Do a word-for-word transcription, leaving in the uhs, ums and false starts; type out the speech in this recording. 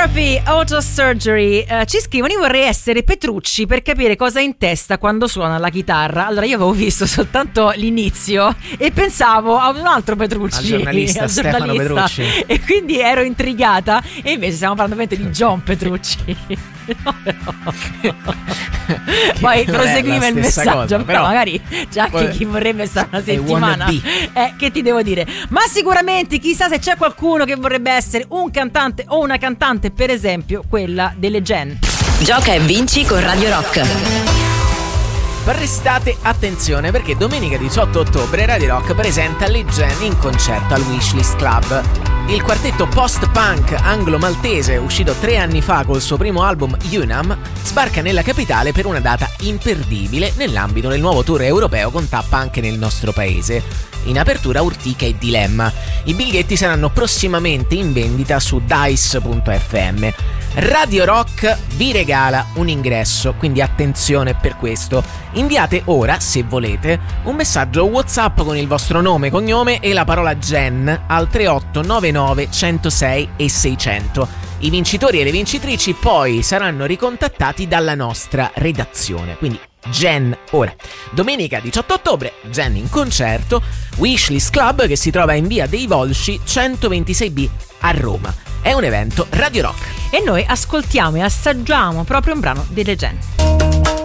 Therapy, Autosurgery. Uh, ci scrivono: io vorrei essere Petrucci per capire cosa ha in testa quando suona la chitarra. Allora, io avevo visto soltanto l'inizio e pensavo a un altro Petrucci, al giornalista, al Stefano giornalista, Petrucci, e quindi ero intrigata. E invece stiamo parlando di John Petrucci. No, poi proseguiva il messaggio, cosa, però, però magari c'è anche chi vorrebbe stare una settimana, eh, che ti devo dire, ma sicuramente chissà se c'è qualcuno che vorrebbe essere un cantante o una cantante, per esempio quella delle Gen. Gioca e vinci con Radio Rock. Prestate attenzione perché domenica diciotto ottobre Radio Rock presenta le Gen in concerto al Wishlist Club. Il quartetto post-punk anglo-maltese, uscito tre anni fa col suo primo album Unam, sbarca nella capitale per una data imperdibile nell'ambito del nuovo tour europeo con tappa anche nel nostro paese. In apertura Urtica e Dilemma. I biglietti saranno prossimamente in vendita su dice punto effe emme. Radio Rock vi regala un ingresso, quindi attenzione per questo. Inviate ora, se volete, un messaggio WhatsApp con il vostro nome, cognome e la parola Gen al tre otto nove nove uno zero sei e seicento. I vincitori e le vincitrici poi saranno ricontattati dalla nostra redazione. Quindi Gen ora. Domenica diciotto ottobre, Gen in concerto, Wishlist Club, che si trova in via dei Volsci centoventisei B a Roma. È un evento Radio Rock. E noi ascoltiamo e assaggiamo proprio un brano delle Gen.